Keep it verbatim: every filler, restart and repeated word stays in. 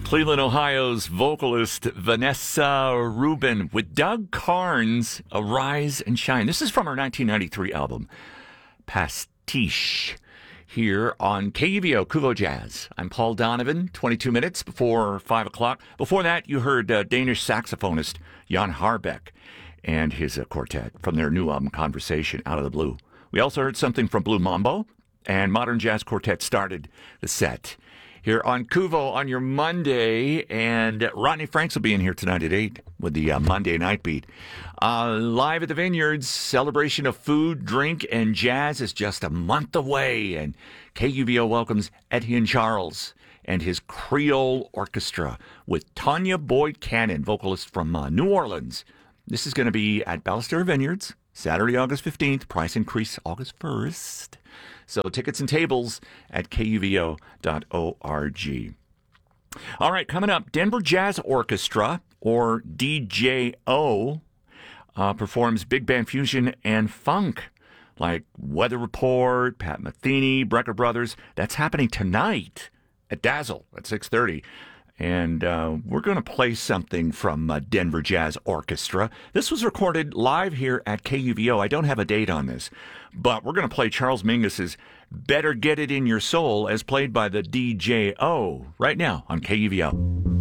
Cleveland, Ohio's vocalist Vanessa Rubin with Doug Carnes, Arise and Shine. This is from her nineteen ninety-three album, Pastiche, here on K U V O, Kuvo Jazz. I'm Paul Donovan, twenty-two minutes before five o'clock. Before that, you heard uh, Danish saxophonist Jan Harbeck and his uh, quartet from their new album, Conversation, Out of the Blue. We also heard something from Blue Mambo, and Modern Jazz Quartet started the set here on Kuvo on your Monday, and Rodney Franks will be in here tonight at eight with the uh, Monday Night Beat. Uh, live at the Vineyards, celebration of food, drink, and jazz is just a month away, and K U V O welcomes Etienne Charles and his Creole Orchestra with Tanya Boyd Cannon, vocalist from uh, New Orleans. This is going to be at Ballester Vineyards, Saturday, August fifteenth, price increase August first. So tickets and tables at K U V O dot org. All right, coming up, Denver Jazz Orchestra, or D J O, uh, performs big band fusion and funk, like Weather Report, Pat Metheny, Brecker Brothers. That's happening tonight at Dazzle at six thirty. And uh, we're going to play something from uh, Denver Jazz Orchestra. This was recorded live here at K U V O. I don't have a date on this, but we're going to play Charles Mingus's Better Get It in Your Soul as played by the D J O right now on K U V O.